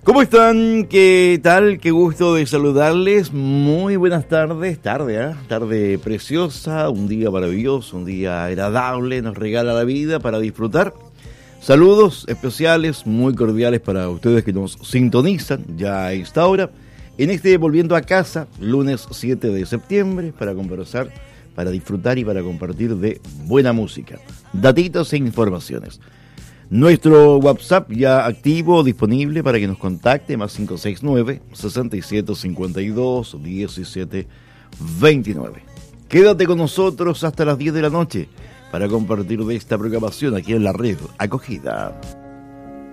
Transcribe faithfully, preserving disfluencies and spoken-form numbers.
¿Cómo están? ¿Qué tal? Qué gusto de saludarles. Muy buenas tardes. Tarde, ¿eh? Tarde preciosa, un día maravilloso, un día agradable, nos regala la vida para disfrutar. Saludos especiales, muy cordiales para ustedes que nos sintonizan ya a esta hora. En este Volviendo a Casa, lunes siete de septiembre, para conversar, para disfrutar y para compartir de buena música, datitos e informaciones. Nuestro WhatsApp ya activo, disponible para que nos contacte, más cinco seis nueve, seis siete cinco dos, uno siete dos nueve. Quédate con nosotros hasta las diez de la noche para compartir de esta programación aquí en la red Acogida.